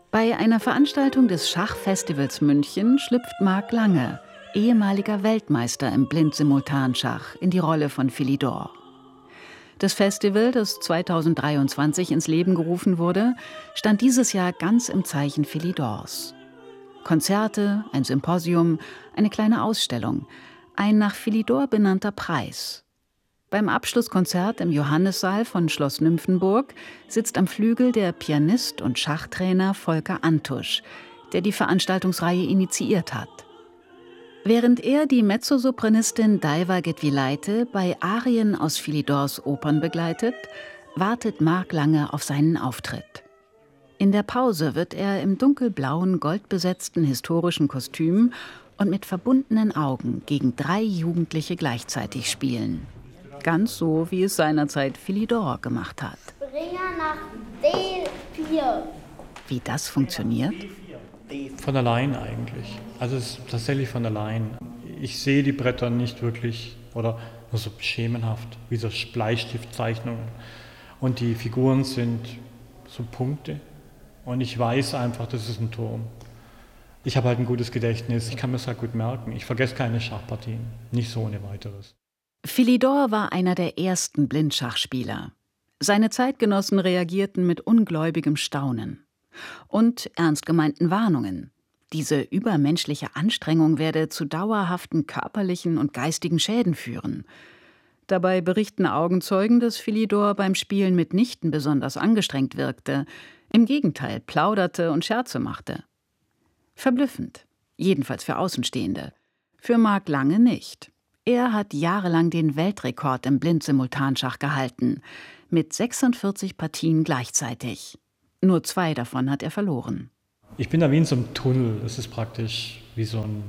Bei einer Veranstaltung des Schachfestivals München schlüpft Marc Lange, ehemaliger Weltmeister im Blindsimultanschach, in die Rolle von Philidor. Das Festival, das 2023 ins Leben gerufen wurde, stand dieses Jahr ganz im Zeichen Philidors. Konzerte, ein Symposium, eine kleine Ausstellung, ein nach Philidor benannter Preis. Beim Abschlusskonzert im Johannissaal von Schloss Nymphenburg sitzt am Flügel der Pianist und Schachtrainer Volker Antusch, der die Veranstaltungsreihe initiiert hat. Während er die Mezzosopranistin Daiva Gedvilaite bei Arien aus Philidors Opern begleitet, wartet Marc Lange auf seinen Auftritt. In der Pause wird er im dunkelblauen, goldbesetzten historischen Kostüm und mit verbundenen Augen gegen 3 Jugendliche gleichzeitig spielen. Ganz so, wie es seinerzeit Philidor gemacht hat. Springer nach D4. Wie das funktioniert? Von allein eigentlich. Also es ist tatsächlich von allein. Ich sehe die Bretter nicht wirklich oder nur so schemenhaft, wie so Bleistiftzeichnungen. Und die Figuren sind so Punkte. Und ich weiß einfach, das ist ein Turm. Ich habe halt ein gutes Gedächtnis, ich kann mir das halt gut merken. Ich vergesse keine Schachpartien, nicht so ohne weiteres. Philidor war einer der ersten Blindschachspieler. Seine Zeitgenossen reagierten mit ungläubigem Staunen und ernst gemeinten Warnungen. Diese übermenschliche Anstrengung werde zu dauerhaften körperlichen und geistigen Schäden führen. Dabei berichten Augenzeugen, dass Philidor beim Spielen mitnichten besonders angestrengt wirkte. Im Gegenteil, plauderte und Scherze machte. Verblüffend, jedenfalls für Außenstehende. Für Marc Lange nicht. Er hat jahrelang den Weltrekord im Blindsimultanschach gehalten, mit 46 Partien gleichzeitig. Nur 2 davon hat er verloren. Ich bin da wie in so einem Tunnel. Das ist praktisch wie so ein...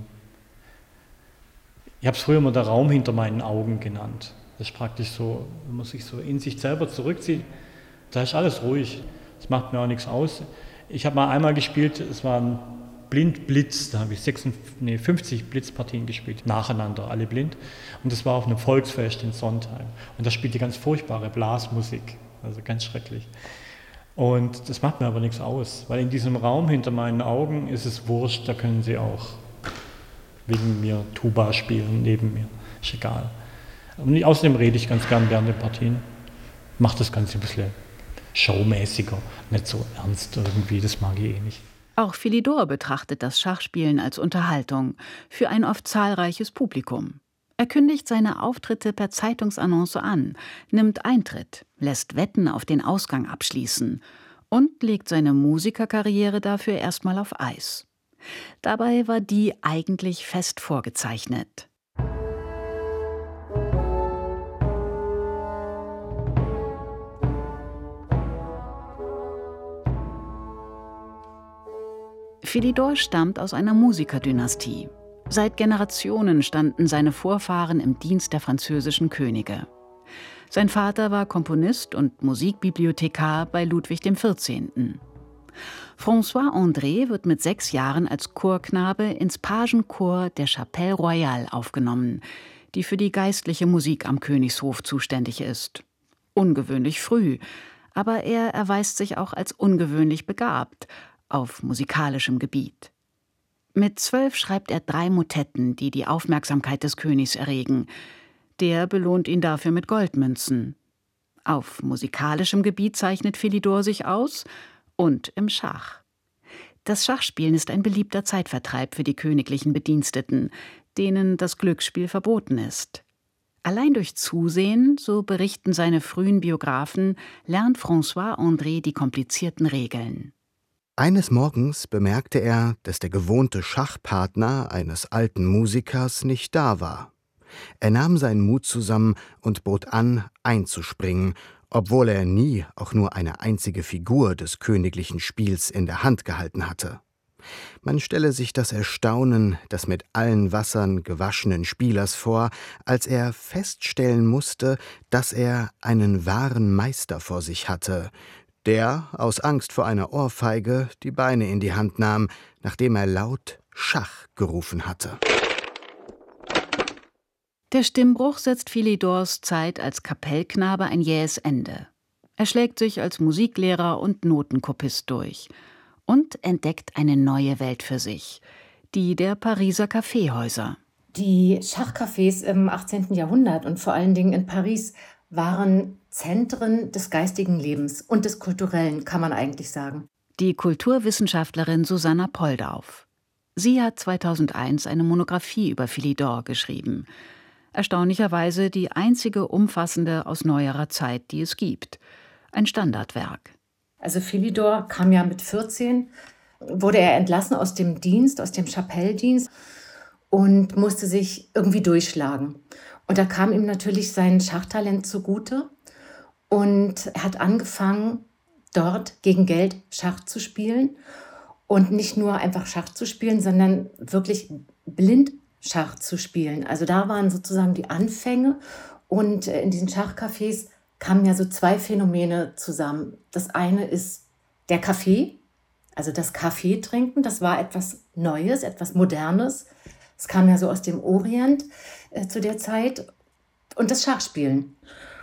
Ich habe es früher immer der Raum hinter meinen Augen genannt. Das ist praktisch so, wenn man sich so in sich selber zurückzieht, da ist alles ruhig. Das macht mir auch nichts aus. Ich habe mal einmal gespielt, es war ein Blindblitz, da habe ich 50 Blitzpartien gespielt, nacheinander, alle blind. Und das war auf einem Volksfest in Sontheim. Und da spielte ganz furchtbare Blasmusik, also ganz schrecklich. Und das macht mir aber nichts aus, weil in diesem Raum hinter meinen Augen ist es wurscht, da können sie auch wegen mir Tuba spielen, neben mir, ist egal. Und außerdem rede ich ganz gern während den Partien, mache das Ganze ein bisschen showmäßiger, nicht so ernst irgendwie, das mag ich eh nicht. Auch Philidor betrachtet das Schachspielen als Unterhaltung für ein oft zahlreiches Publikum. Er kündigt seine Auftritte per Zeitungsannonce an, nimmt Eintritt, lässt Wetten auf den Ausgang abschließen und legt seine Musikerkarriere dafür erstmal auf Eis. Dabei war die eigentlich fest vorgezeichnet. Philidor stammt aus einer Musikerdynastie. Seit Generationen standen seine Vorfahren im Dienst der französischen Könige. Sein Vater war Komponist und Musikbibliothekar bei Ludwig XIV. François André wird mit 6 Jahren als Chorknabe ins Pagenchor der Chapelle Royale aufgenommen, die für die geistliche Musik am Königshof zuständig ist. Ungewöhnlich früh, aber er erweist sich auch als ungewöhnlich begabt auf musikalischem Gebiet. Mit 12 schreibt er 3 Motetten, die die Aufmerksamkeit des Königs erregen. Der belohnt ihn dafür mit Goldmünzen. Auf musikalischem Gebiet zeichnet Philidor sich aus und im Schach. Das Schachspielen ist ein beliebter Zeitvertreib für die königlichen Bediensteten, denen das Glücksspiel verboten ist. Allein durch Zusehen, so berichten seine frühen Biografen, lernt François André die komplizierten Regeln. Eines Morgens bemerkte er, dass der gewohnte Schachpartner eines alten Musikers nicht da war. Er nahm seinen Mut zusammen und bot an, einzuspringen, obwohl er nie auch nur eine einzige Figur des königlichen Spiels in der Hand gehalten hatte. Man stelle sich das Erstaunen des mit allen Wassern gewaschenen Spielers vor, als er feststellen musste, dass er einen wahren Meister vor sich hatte, der aus Angst vor einer Ohrfeige die Beine in die Hand nahm, nachdem er laut Schach gerufen hatte. Der Stimmbruch setzt Philidors Zeit als Kapellknabe ein jähes Ende. Er schlägt sich als Musiklehrer und Notenkopist durch. und entdeckt eine neue Welt für sich, die der Pariser Kaffeehäuser. Die Schachcafés im 18. Jahrhundert und vor allen Dingen in Paris waren Zentren des geistigen Lebens und des kulturellen, kann man eigentlich sagen. Die Kulturwissenschaftlerin Susanna Poldauf. Sie hat 2001 eine Monographie über Philidor geschrieben. Erstaunlicherweise die einzige umfassende aus neuerer Zeit, die es gibt. Ein Standardwerk. Also Philidor kam ja mit 14, wurde er entlassen aus dem Dienst, aus dem Chapelle-Dienst und musste sich irgendwie durchschlagen. Und da kam ihm natürlich sein Schachtalent zugute und er hat angefangen, dort gegen Geld Schach zu spielen. Und nicht nur einfach Schach zu spielen, sondern wirklich blind Schach zu spielen. Also da waren sozusagen die Anfänge. Und in diesen Schachcafés kamen ja so zwei Phänomene zusammen. Das eine ist der Kaffee, also das Kaffeetrinken. Das war etwas Neues, etwas Modernes. Es kam ja so aus dem Orient zu der Zeit. Und das Schachspielen.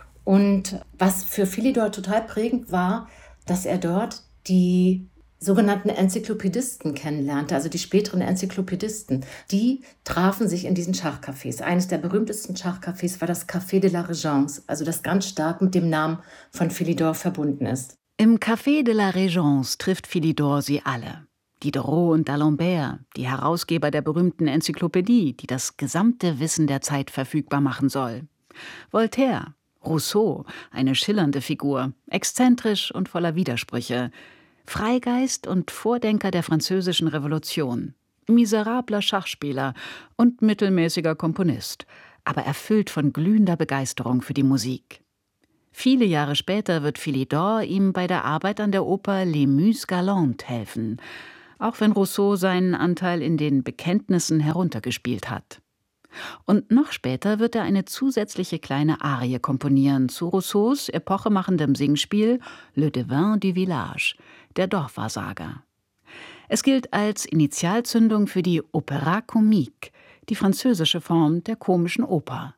Und was für Philidor total prägend war, dass er dort die sogenannten Enzyklopädisten kennenlernte, also die späteren Enzyklopädisten. Die trafen sich in diesen Schachcafés. Eines der berühmtesten Schachcafés war das Café de la Régence, also das ganz stark mit dem Namen von Philidor verbunden ist. Im Café de la Régence trifft Philidor sie alle. Diderot und d'Alembert, die Herausgeber der berühmten Enzyklopädie, die das gesamte Wissen der Zeit verfügbar machen soll. Voltaire, Rousseau, eine schillernde Figur, exzentrisch und voller Widersprüche. Freigeist und Vordenker der Französischen Revolution, miserabler Schachspieler und mittelmäßiger Komponist, aber erfüllt von glühender Begeisterung für die Musik. Viele Jahre später wird Philidor ihm bei der Arbeit an der Oper Les Muses Galantes helfen, auch wenn Rousseau seinen Anteil in den Bekenntnissen heruntergespielt hat. Und noch später wird er eine zusätzliche kleine Arie komponieren zu Rousseaus epochemachendem Singspiel Le Devin du Village, der Dorfwahrsager. Es gilt als Initialzündung für die Opéra comique, die französische Form der komischen Oper.